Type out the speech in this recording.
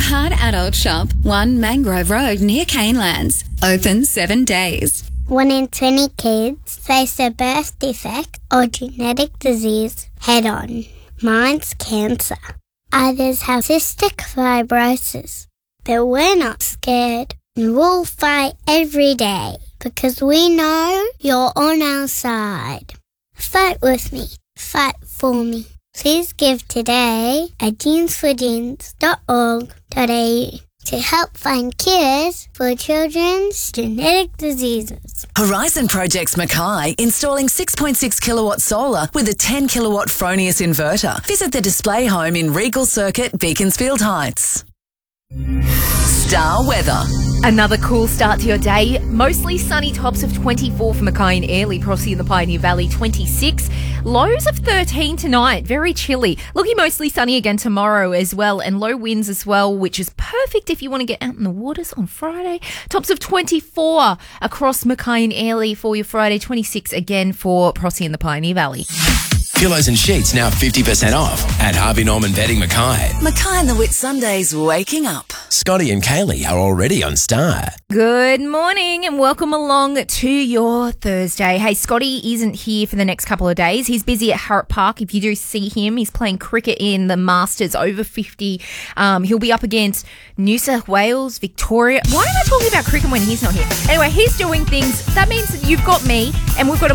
Heart Adult Shop, 1 Mangrove Road near Canelands. Open 7 days. 1 in 20 kids face a birth defect or genetic disease head-on. Mine's cancer. Others have cystic fibrosis. But we're not scared, and we'll fight every day because we know you're on our side. Fight with me. Fight for me. Please give today at genesforgenes.org.au to help find cures for children's genetic diseases. Horizon Projects Mackay installing 6.6 kilowatt solar with a 10 kilowatt Fronius inverter. Visit the display home in Regal Circuit, Beaconsfield Heights. Star weather. Another cool start to your day. Mostly sunny, tops of 24 for Mackay and Airlie, Prossie in the Pioneer Valley 26. Lows of 13 tonight, very chilly. Looking mostly sunny again tomorrow as well, and low winds as well, which is perfect if you want to get out in the waters on Friday. Tops of 24 across Mackay and Airlie for your Friday, 26 again for Prossie in the Pioneer Valley. Pillows and sheets now 50% off at Harvey Norman Bedding Mackay. Mackay and the Whitsundays waking up. Scotty and Kaylee are already on Star. Good morning and welcome along to your Thursday. Hey, Scotty isn't here for the next couple of days. He's busy at Harrop Park. If you do see him, he's playing cricket in the Masters over 50. He'll be up against New South Wales, Victoria. Why am I talking about cricket when he's not here? Anyway, he's doing things. That means you've got me and we've got a